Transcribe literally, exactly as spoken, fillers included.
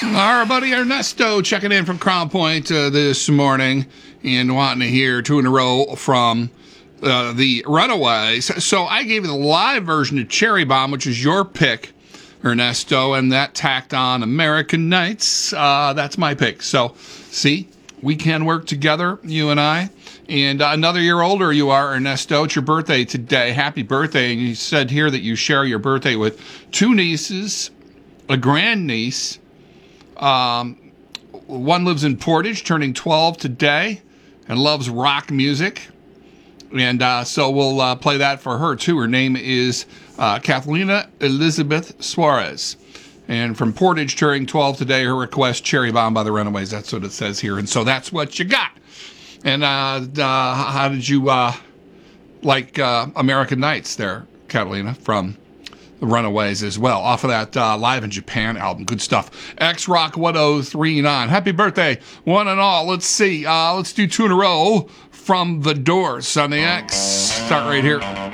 Our buddy Ernesto checking in from Crown Point uh, this morning and wanting to hear two in a row from uh, the Runaways. So I gave you the live version of Cherry Bomb, which is your pick, Ernesto, and that tacked on American Nights. Uh, that's my pick. So, see, we can work together, you and I. And uh, another year older you are, Ernesto. It's your birthday today. Happy birthday. And you said here that you share your birthday with two nieces, a grandniece. Um, one lives in Portage, turning twelve today, and loves rock music. And uh, so we'll uh, play that for her, too. Her name is uh, Kathlina Elizabeth Suarez. And from Portage, turning twelve today, her request, Cherry Bomb by the Runaways. That's what it says here. And so that's what you got. And uh, uh, how did you uh, like uh, American Nights there, Catalina, from the Runaways as well, off of that uh, Live in Japan album. Good stuff. X-Rock one oh three point nine. Happy birthday, one and all. Let's see. Uh, let's do two in a row from The Doors on the X. Start right here.